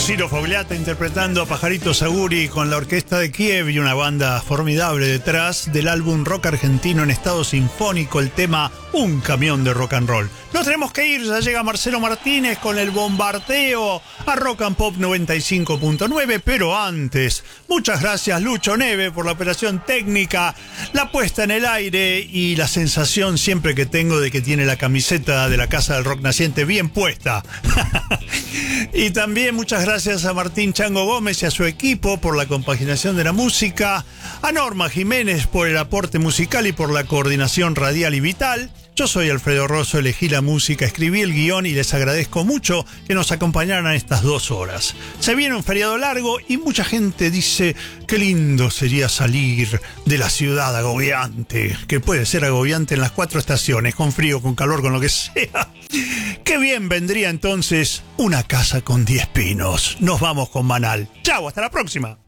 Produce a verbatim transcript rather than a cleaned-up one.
Ciro Fogliata interpretando a Pajarito Saguri con la orquesta de Kiev y una banda formidable detrás del álbum rock argentino en estado sinfónico, el tema Un camión de rock and roll. Nos tenemos que ir, ya llega Marcelo Martínez con el bombardeo a Rock and Pop noventa y cinco punto nueve, pero antes, muchas gracias Lucho Neve por la operación técnica, la puesta en el aire y la sensación siempre que tengo de que tiene la camiseta de la Casa del Rock Naciente bien puesta. Y también muchas gracias a Martín Chango Gómez y a su equipo por la compaginación de la música, a Norma Jiménez por el aporte musical y por la coordinación radial y vital. Yo soy Alfredo Rosso, elegí la música, escribí el guión y les agradezco mucho que nos acompañaran estas dos horas. Se viene un feriado largo y mucha gente dice qué lindo sería salir de la ciudad agobiante, que puede ser agobiante en las cuatro estaciones, con frío, con calor, con lo que sea. Qué bien vendría entonces una casa con diez pinos. Nos vamos con Manal. Chau, hasta la próxima.